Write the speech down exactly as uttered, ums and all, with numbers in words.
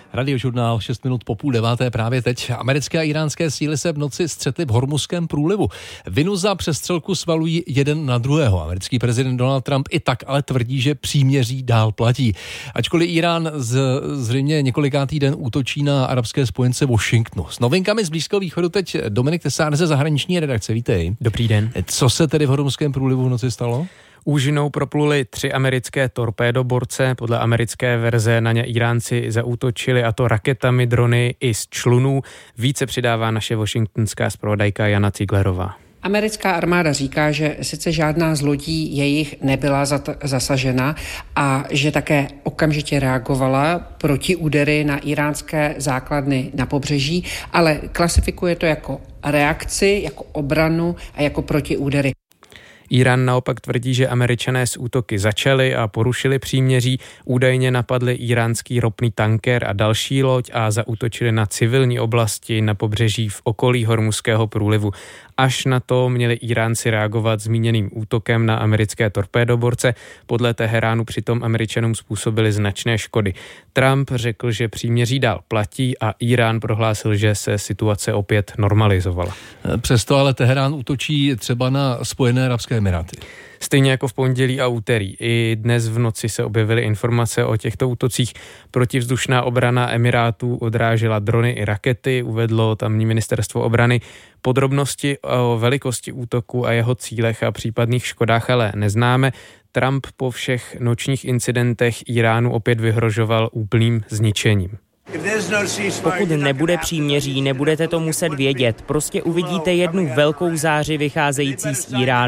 Radiožurnál šest minut po půl deváté právě teď. Americké a iránské síly se v noci střetly v Hormuzském průlivu. Vinu za přestřelku svalují jeden na druhého. Americký prezident Donald Trump i tak ale tvrdí, že příměří dál platí. Ačkoliv Irán z, zřejmě několikátý den útočí na arabské spojence Washingtonu. S novinkami z Blízkého východu teď Dominik Tesár ze zahraniční redakce. Vítej. Dobrý den. Co se tedy v Hormuzském průlivu v noci stalo? Úžinou propluli tři americké torpédoborce. Podle americké verze na ně Iránci zaútočili, a to raketami, drony i z člunů. Více přidává naše washingtonská zpravodajka Jana Ciglerová. Americká armáda říká, že sice žádná z lodí jejich nebyla zasažena a že také okamžitě reagovala proti údery na iránské základny na pobřeží, ale klasifikuje to jako reakci, jako obranu a jako protiúdery. Irán naopak tvrdí, že Američané s útoky začali a porušili příměří. Údajně napadli iránský ropný tanker a další loď a zaútočili na civilní oblasti na pobřeží v okolí Hormuzského průlivu. Až na to měli Iránci reagovat zmíněným útokem na americké torpédoborce. Podle Teheránu přitom Američanům způsobili značné škody. Trump řekl, že příměří dál platí, a Irán prohlásil, že se situace opět normalizovala. Přesto ale Teherán útočí třeba na Spojené arabské emiráty. Stejně jako v pondělí a úterý. I dnes v noci se objevily informace o těchto útocích. Protivzdušná obrana Emirátů odrážela drony i rakety, uvedlo tamní ministerstvo obrany. Podrobnosti o velikosti útoku a jeho cílech a případných škodách ale neznáme. Trump po všech nočních incidentech Iránu opět vyhrožoval úplným zničením. Pokud nebude příměří, nebudete to muset vědět. Prostě uvidíte jednu velkou záři vycházející z Iránu.